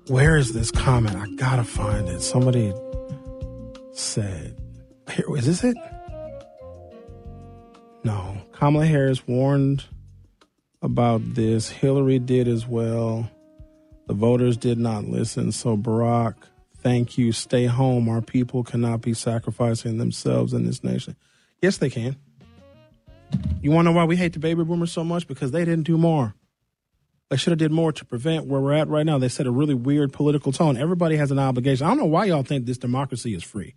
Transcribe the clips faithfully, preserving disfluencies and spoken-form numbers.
Where is this comment? I gotta find it. Somebody said, here, is this it? No. Kamala Harris warned about this. Hillary did as well. The voters did not listen. So Barack, thank you. Stay home. Our people cannot be sacrificing themselves in this nation. Yes, they can. You want to know why we hate the baby boomers so much? Because they didn't do more. They should have did more to prevent where we're at right now. They set a really weird political tone. Everybody has an obligation. I don't know why y'all think this democracy is free.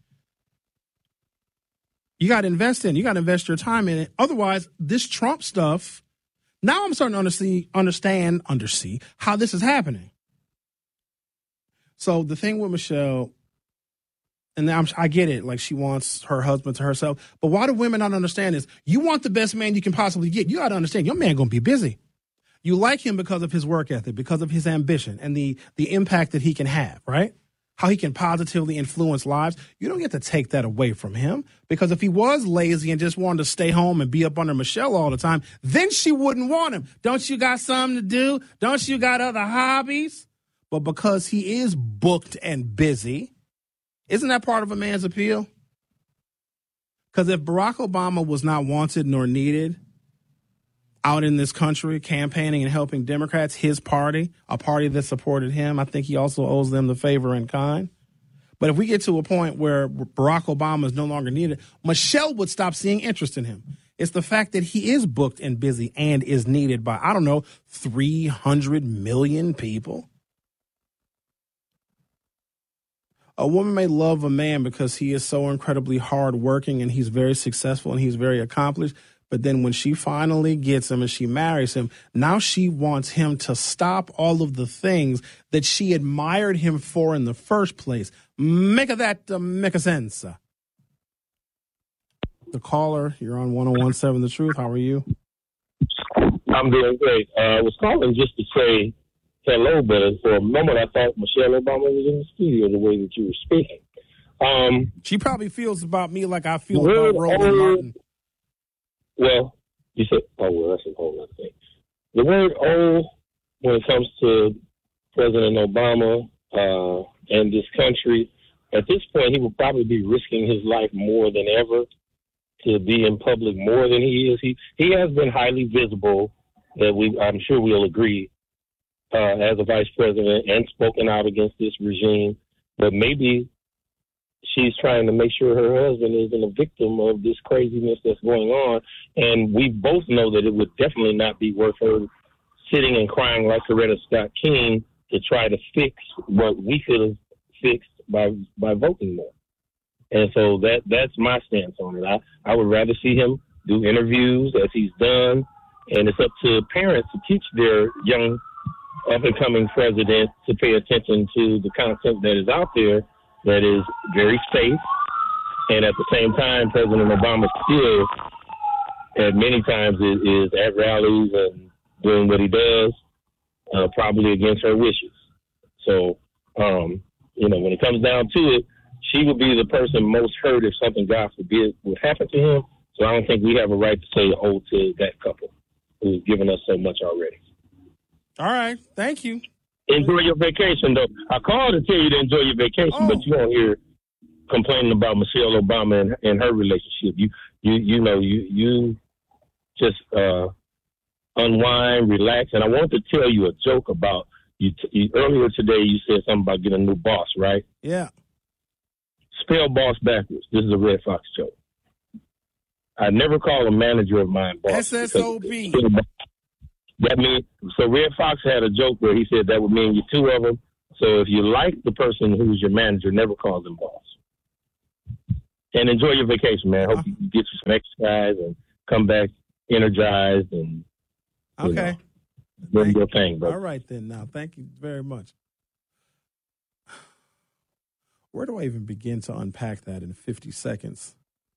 You got to invest in it. You got to invest your time in it. Otherwise, this Trump stuff, now I'm starting to undersee, understand, undersee how this is happening. So the thing with Michelle, and I'm, I get it, like she wants her husband to herself. But why do women not understand this? You want the best man you can possibly get. You got to understand, your man going to be busy. You like him because of his work ethic, because of his ambition and the the impact that he can have, right? How he can positively influence lives. You don't get to take that away from him, because if he was lazy and just wanted to stay home and be up under Michelle all the time, then she wouldn't want him. Don't you got something to do? Don't you got other hobbies? But because he is booked and busy, isn't that part of a man's appeal? Because if Barack Obama was not wanted nor needed out in this country campaigning and helping Democrats, his party, a party that supported him, I think he also owes them the favor in kind. But if we get to a point where Barack Obama is no longer needed, Michelle would stop seeing interest in him. It's the fact that he is booked and busy and is needed by, I don't know, three hundred million people. A woman may love a man because he is so incredibly hardworking and he's very successful and he's very accomplished. But then when she finally gets him and she marries him, now she wants him to stop all of the things that she admired him for in the first place. Make of that uh, make a sense. The caller, you're on one oh one point seven The Truth. How are you? I'm doing great. Uh, I was calling just to say hello, but for a moment I thought Michelle Obama was in the studio the way that you were speaking. Um, she probably feels about me like I feel about Roland Martin. Well, you said, oh, well, that's a whole other thing. The word "oh" when it comes to President Obama uh, and this country, at this point, he will probably be risking his life more than ever to be in public more than he is. He he has been highly visible, that we I'm sure we'll agree, uh, as a vice president and spoken out against this regime. But maybe she's trying to make sure her husband isn't a victim of this craziness that's going on. And we both know that it would definitely not be worth her sitting and crying like Coretta Scott King to try to fix what we could have fixed by by voting more. And so that that's my stance on it. I, I would rather see him do interviews as he's done. And it's up to parents to teach their young up-and-coming president to pay attention to the content that is out there that is very safe. And at the same time, President Obama still, at many times, is, is at rallies and doing what he does, uh, probably against her wishes. So, um, you know, when it comes down to it, she would be the person most hurt if something, God forbid, would happen to him. So I don't think we have a right to say oh to that couple who's given us so much already. All right. Thank you. Enjoy your vacation, though. I called to tell you to enjoy your vacation, oh. but you won't hear complaining about Michelle Obama and, and her relationship. You, you, you know, you, you just uh, unwind, relax. And I want to tell you a joke about you, t- you. Earlier today, you said something about getting a new boss, right? Yeah. Spell boss backwards. This is a Red Fox joke. I never call a manager of mine boss. S S O B. That means, so Red Fox had a joke where he said that would mean you two of them. So if you like the person who's your manager, never call them boss. And enjoy your vacation, man. Hope you get you some exercise and come back energized and okay. You know, do your thing, bro. All right then. Now, thank you very much. Where do I even begin to unpack that in fifty seconds?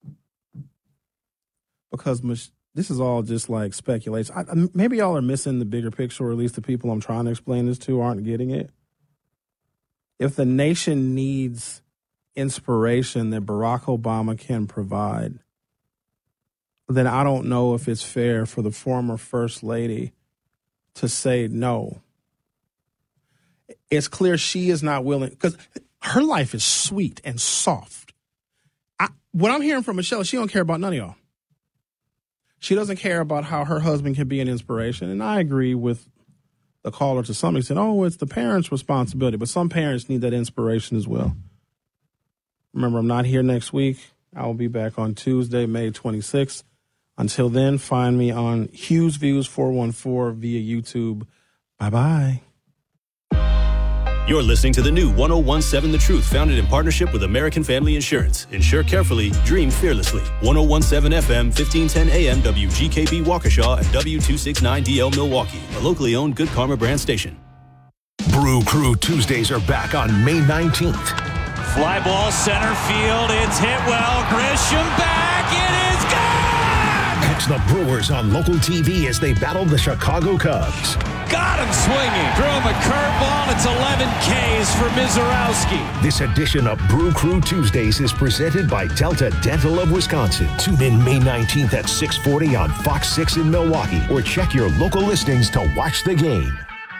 Because this is all just like speculation. I, maybe y'all are missing the bigger picture, or at least the people I'm trying to explain this to aren't getting it. If the nation needs inspiration that Barack Obama can provide, then I don't know if it's fair for the former First Lady to say no. it's clear she is not willing, because her life is sweet and soft. I, what I'm hearing from Michelle, she don't care about none of y'all. She doesn't care about how her husband can be an inspiration. And I agree with the caller to some extent. Oh, it's the parents' responsibility. But some parents need that inspiration as well. Remember, I'm not here next week. I will be back on Tuesday, May twenty-sixth. Until then, find me on Hughes Views four one four via YouTube. Bye-bye. You're listening to the new one oh one seven The Truth, founded in partnership with American Family Insurance. Insure carefully, dream fearlessly. ten seventeen F M, fifteen ten A M, W G K B Waukesha, and W two sixty-nine D L Milwaukee, a locally owned Good Karma brand station. Brew Crew Tuesdays are back on May nineteenth. Fly ball center field. It's hit well. Grisham back. It is gone! Catch the Brewers on local T V as they battle the Chicago Cubs. Got him swinging. Threw him a curveball. It's eleven Ks for Mizorowski. This edition of Brew Crew Tuesdays is presented by Delta Dental of Wisconsin. Tune in May nineteenth at six forty on Fox six in Milwaukee, or check your local listings to watch the game.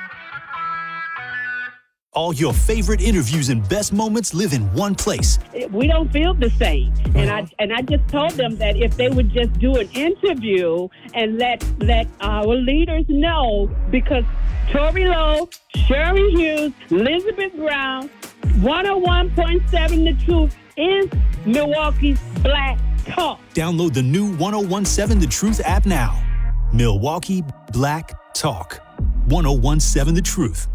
All your favorite interviews and best moments live in one place. We don't feel the same. And I and I just told them that if they would just do an interview and let let our leaders know, because Tori Lowe, Sherry Hughes, Elizabeth Brown, one oh one point seven The Truth is Milwaukee's Black Talk. Download the new ten seventeen The Truth app now. Milwaukee Black Talk. ten seventeen The Truth.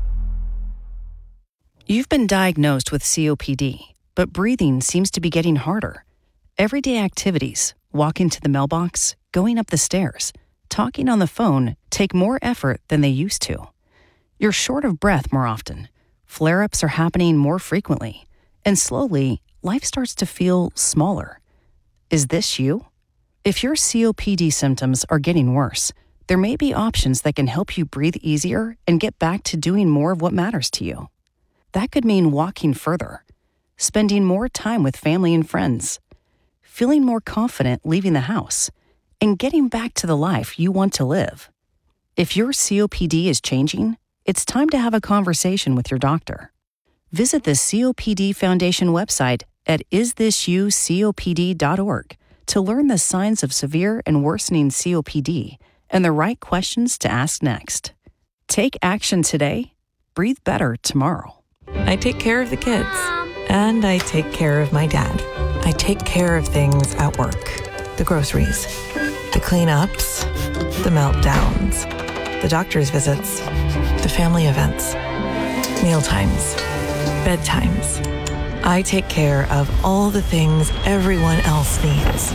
You've been diagnosed with C O P D, but breathing seems to be getting harder. Everyday activities, walking to the mailbox, going up the stairs, talking on the phone take more effort than they used to. You're short of breath more often. Flare-ups are happening more frequently. And slowly, life starts to feel smaller. Is this you? If your C O P D symptoms are getting worse, there may be options that can help you breathe easier and get back to doing more of what matters to you. That could mean walking further, spending more time with family and friends, feeling more confident leaving the house, and getting back to the life you want to live. If your C O P D is changing, it's time to have a conversation with your doctor. Visit the C O P D Foundation website at is this you C O P D dot org to learn the signs of severe and worsening C O P D and the right questions to ask next. Take action today. Breathe better tomorrow. I take care of the kids, and I take care of my dad. I take care of things at work. The groceries, the cleanups, the meltdowns, the doctor's visits, the family events, mealtimes, bedtimes. I take care of all the things everyone else needs.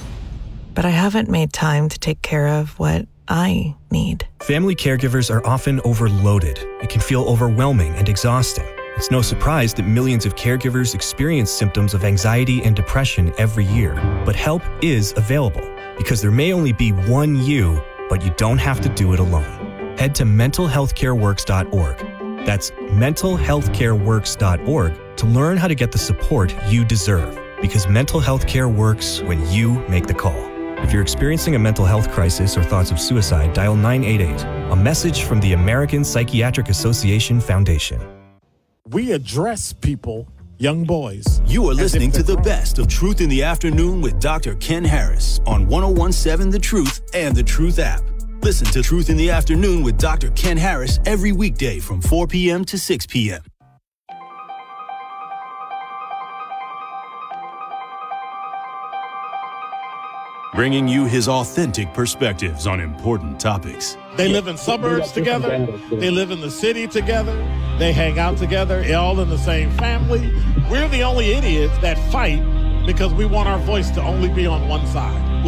But I haven't made time to take care of what I need. Family caregivers are often overloaded. It can feel overwhelming and exhausting. It's no surprise that millions of caregivers experience symptoms of anxiety and depression every year. But help is available, because there may only be one you, but you don't have to do it alone. Head to mental health care works dot org. That's mental health care works dot org to learn how to get the support you deserve, because mental health care works when you make the call. If you're experiencing a mental health crisis or thoughts of suicide, dial nine eight eight. A message from the American Psychiatric Association Foundation. We address people, young boys. You are listening to the best of Truth in the Afternoon with Doctor Ken Harris on ten seventeen The Truth and the Truth app. Listen to Truth in the Afternoon with Doctor Ken Harris every weekday from four p.m. to six p.m. Bringing you his authentic perspectives on important topics. They live in suburbs together. They live in the city together. They hang out together, all in the same family. We're the only idiots that fight because we want our voice to only be on one side.